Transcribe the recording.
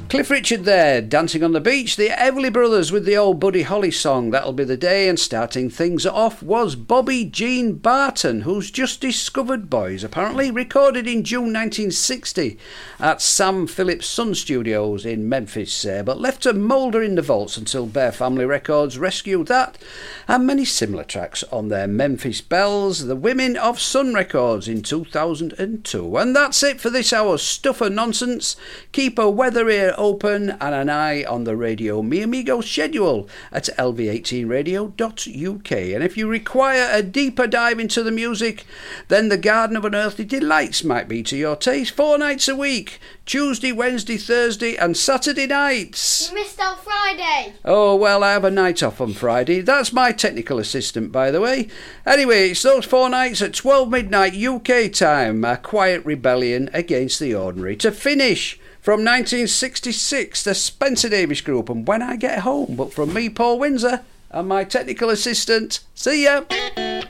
Cliff Richard there, Dancing on the Beach. The Everly Brothers with the old Buddy Holly song, That'll Be the Day. And starting things off was Bobby Jean Barton, who's just discovered Boys, apparently, recorded in June 1960 at Sam Phillips Sun Studios in Memphis, but left to moulder in the vaults until Bear Family Records rescued that, and many similar tracks on their Memphis Bells, the Women of Sun Records in 2002. And that's it for this hour's Stuff and Nonsense. Keep a weather ear open and an eye on the Radio Mi Amigo schedule at lv18radio.uk. And if you require a deeper dive into the music, then the Garden of Unearthly Delights might be to your taste. 4 nights a week, Tuesday, Wednesday, Thursday and Saturday nights. You missed out Friday. Oh, well, I have a night off on Friday. That's my technical assistant, by the way. Anyway, it's those 4 nights at 12 midnight UK time, a quiet rebellion against the ordinary. To finish, from 1966, the Spencer Davis Group and When I Get Home. But from me, Paul Windsor, and my technical assistant, see ya!